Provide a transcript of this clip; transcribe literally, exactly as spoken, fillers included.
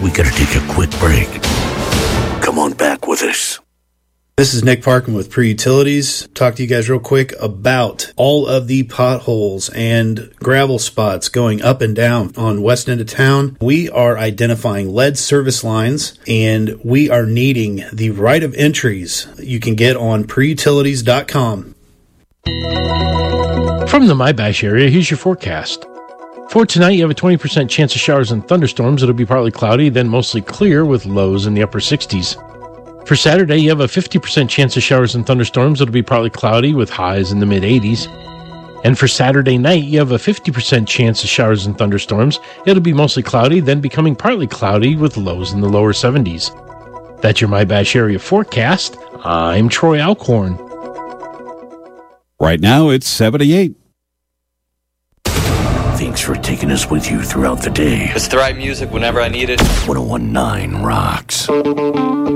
we gotta take a quick break. Come on back with us. This is Nick Parkin with Pre Utilities. Talk to you guys real quick about all of the potholes and gravel spots going up and down on west end of town. We are identifying lead service lines, and we are needing the right of entries you can get on pre utilities dot com. From the MyBash area, here's your forecast. For tonight, you have a twenty percent chance of showers and thunderstorms. It'll be partly cloudy, then mostly clear with lows in the upper sixties. For Saturday, you have a fifty percent chance of showers and thunderstorms. It'll be partly cloudy with highs in the mid-eighties. And for Saturday night, you have a fifty percent chance of showers and thunderstorms. It'll be mostly cloudy, then becoming partly cloudy with lows in the lower seventies. That's your MyBash area forecast. I'm Troy Alcorn. Right now, it's seventy-eight. Thanks for taking us with you throughout the day. It's the right music whenever I need it. one oh one point nine rocks.